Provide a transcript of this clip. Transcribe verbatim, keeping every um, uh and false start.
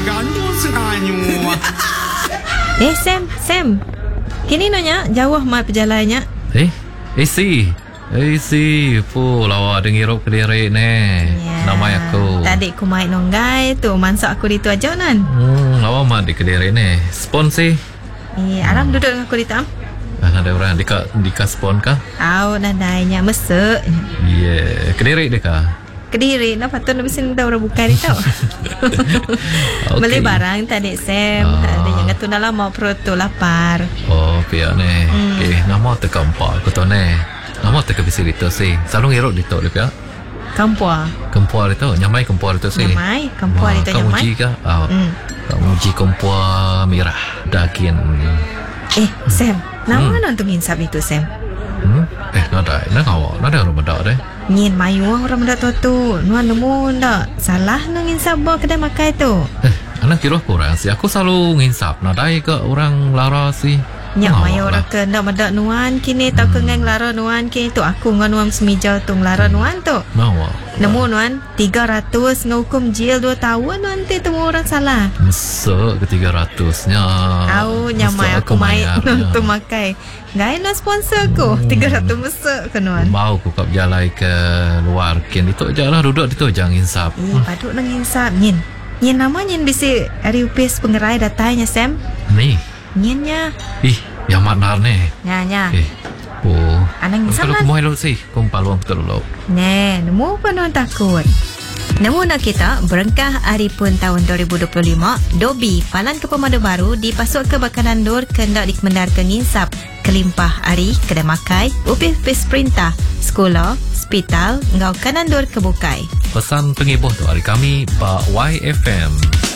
gandul senanyu. Eh Sam, Sam. Kini nanya jauh mai perjalannya. Eh, eh si. Eh si, pu lawa dengirup kediri ne. Ya. Nama aku. Tadi ku mai nonggai tu, masak aku di tu aja nan. Hmm, lawa mah di kediri ne. Spon sih. Eh, alam duduk dengan aku di tam. Ah, ada orang dika dika spon kah? Au nadainya mesek. Yeah, kediri deka. Kediri, nak patut nak mesti dah orang buka ni tau. Okay. Beli barang tadi Sam. Ah. Ada yang kata nak lama perut tu lapar. Oh, pihak ne. Hmm. Eh, nama teka empat aku tahu ne. Nama teka bisi itu sih. Selalu ngirup di tu dia pihak. Kampua. Kempua itu, nyamai kempua itu sih. Nyamai, kampua itu Kamu nyamai. uji kah? Ah, Hmm. kamu uji kempua merah daging. Eh, Sam. Nama Hmm. nak tu nginsap itu Sam. Hmm? Eh, nada, nak awak, nada orang benda deh. Nyin mayu orang benda tu tu. Nuan nemu ndak? Salah nak nginsap bawa kedai makai tu. Eh, anak kira kurang sih. Aku selalu nginsap. Nada ke orang lara sih. Nyak Ngawak mayu lah. orang ke ndak mendak nuan kini tak ke ngang lara nuan kini tu aku ngan nuan semijau tu lara nuan tu. Nawa. Nemu nuan tiga ratus ngahukum jail dua tahun nanti temu orang salah. Mesek ke tiga ratusnya. Au nyamai aku mai tu makai. Gai nak sponsor ku tiga ratus mesek ke nuan. Mau aku kap jalan ke luar kin itu je lah duduk itu jangan insap. Eh, paduk nang insap nyin. Nyin nama nyin bisi hari upis pengerai datanya Sam. Nih. Nyinnya. Ih, yang maknar nih. Nya nya. Eh. Oh. Anang insap Kalau lah. kumuai lu sih, kum paluang betul lu. Ne, nemu apa nuan takut? Nemu nak kita berengkah hari pun tahun dua ribu dua puluh lima, Dobi palan ke pemadu baru dipasuk ke bakanan dur kendak dikemendar ke nginsap, kelimpah hari, kedai makai, upis-upis perintah, sekolah, hospital, ngau kanan dur kebukai. Pesan pengibuh tu hari kami Pak Y F M.